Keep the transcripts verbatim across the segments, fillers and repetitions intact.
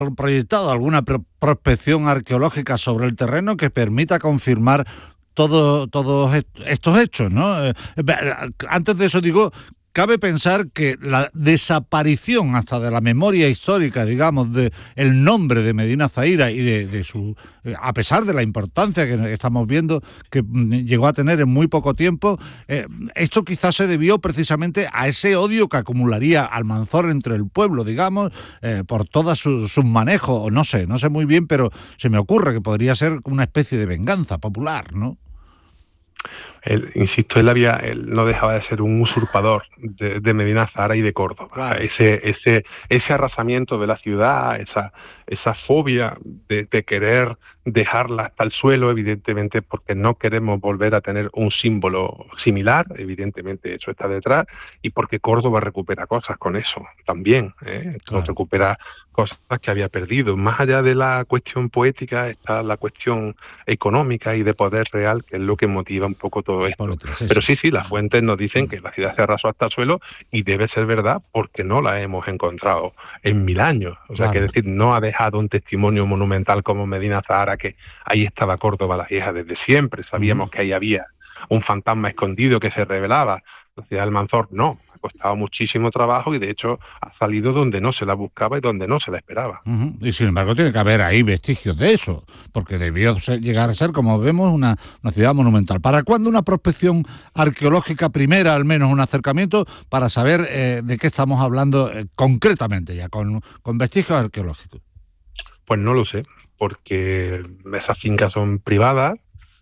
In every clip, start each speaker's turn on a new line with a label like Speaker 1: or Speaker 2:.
Speaker 1: proyectado alguna pro- prospección arqueológica sobre el terreno que permita confirmar todo, todos est- estos hechos, ¿no? Eh, antes de eso digo, cabe pensar que la desaparición hasta de la memoria histórica, digamos, de el nombre de Medina Zahira y de, de su, eh, a pesar de la importancia que estamos viendo que mm, llegó a tener en muy poco tiempo, eh, esto quizás se debió precisamente a ese odio que acumularía Almanzor entre el pueblo, digamos, eh, por todos sus su manejos, o no sé, no sé muy bien, pero se me ocurre que podría ser una especie de venganza popular, ¿no?
Speaker 2: Él, insisto, él había, él no dejaba de ser un usurpador de, de Medina Zahara y de Córdoba.
Speaker 1: Claro.
Speaker 2: Ese, ese, ese arrasamiento de la ciudad, esa, esa fobia de, de querer dejarla hasta el suelo, evidentemente, porque no queremos volver a tener un símbolo similar, evidentemente eso está detrás, y porque Córdoba recupera cosas con eso también, ¿eh?
Speaker 1: Claro.
Speaker 2: Recupera cosas que había perdido. Más allá de la cuestión poética está la cuestión económica y de poder real, que es lo que motiva un poco todo esto.
Speaker 1: Política, sí,
Speaker 2: Pero
Speaker 1: sí.
Speaker 2: sí, sí, las fuentes nos dicen que la ciudad se arrasó hasta el suelo y debe ser verdad porque no la hemos encontrado en mil años. O sea,
Speaker 1: Claro.
Speaker 2: que decir, no ha dejado un testimonio monumental como Medina Zahara, que ahí estaba Córdoba la Vieja desde siempre. Sabíamos
Speaker 1: Uh-huh.
Speaker 2: que ahí había un fantasma escondido que se revelaba. La ciudad de Almanzor no. Ha costado muchísimo trabajo y de hecho ha salido donde no se la buscaba y donde no se la esperaba.
Speaker 1: Uh-huh. Y sin embargo tiene que haber ahí vestigios de eso, porque debió ser, llegar a ser, como vemos, una, una ciudad monumental. ¿Para cuándo una prospección arqueológica primera, al menos un acercamiento, para saber eh, de qué estamos hablando eh, concretamente ya, con, con vestigios arqueológicos?
Speaker 2: Pues no lo sé, porque esas fincas son privadas.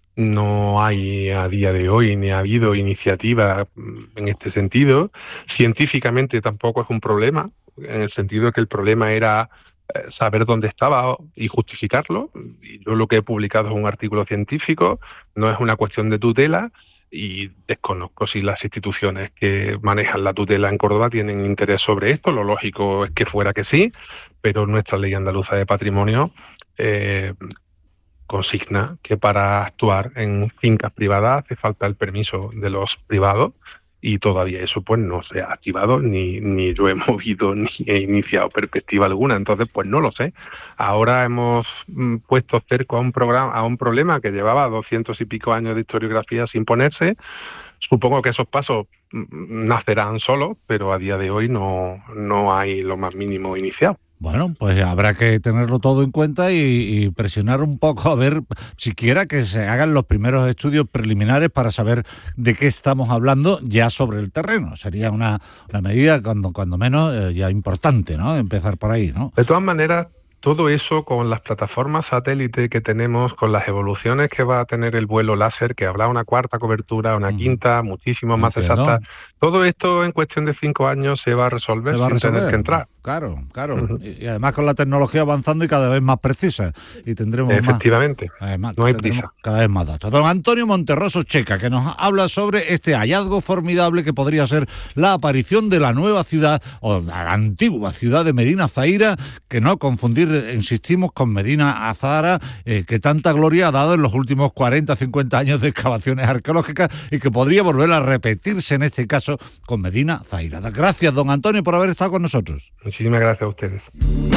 Speaker 2: No hay a día de hoy ni ha habido iniciativa en este sentido. Científicamente tampoco es un problema, en el sentido de que el problema era eh, saber dónde estaba y justificarlo. Y yo lo que he publicado es un artículo científico, no es una cuestión de tutela y desconozco si las instituciones que manejan la tutela en Córdoba tienen interés sobre esto. Lo lógico es que fuera que sí, pero nuestra ley andaluza de patrimonio eh, consigna que para actuar en fincas privadas hace falta el permiso de los privados y todavía eso pues no se ha activado ni, ni yo he movido ni he iniciado perspectiva alguna. Entonces pues no lo sé. Ahora hemos mm, puesto cerco a un programa, a un problema que llevaba doscientos y pico años de historiografía sin ponerse. Supongo que esos pasos mm, nacerán solos, pero a día de hoy no, no hay lo más mínimo iniciado.
Speaker 1: Bueno, pues habrá que tenerlo todo en cuenta y, y presionar un poco a ver siquiera que se hagan los primeros estudios preliminares para saber de qué estamos hablando ya sobre el terreno. Sería una, una medida cuando, cuando menos eh, ya importante, ¿no? Empezar por ahí, ¿no?
Speaker 2: De todas maneras, todo eso con las plataformas satélite que tenemos, con las evoluciones que va a tener el vuelo láser, que habrá una cuarta cobertura, una
Speaker 1: Uh-huh.
Speaker 2: quinta, muchísimo más
Speaker 1: Entiendo.
Speaker 2: exacta, todo esto en cuestión de cinco años se va a resolver
Speaker 1: Se va a
Speaker 2: sin
Speaker 1: resolver.
Speaker 2: tener que entrar.
Speaker 1: Claro, claro.
Speaker 2: Uh-huh.
Speaker 1: Y, y además con la tecnología avanzando y cada vez más precisa. Y tendremos
Speaker 2: Efectivamente,
Speaker 1: más. Además,
Speaker 2: no hay
Speaker 1: tendremos
Speaker 2: prisa.
Speaker 1: cada vez más datos. Don Antonio Monterroso Checa, que nos habla sobre este hallazgo formidable que podría ser la aparición de la nueva ciudad, o la antigua ciudad de Medina Zahira, que no confundir, insistimos, con Medina Azahara, eh, que tanta gloria ha dado en los últimos cuarenta, cincuenta años de excavaciones arqueológicas y que podría volver a repetirse en este caso con Medina Zahira. Gracias, don Antonio, por haber estado con nosotros.
Speaker 2: Muchísimas gracias a ustedes.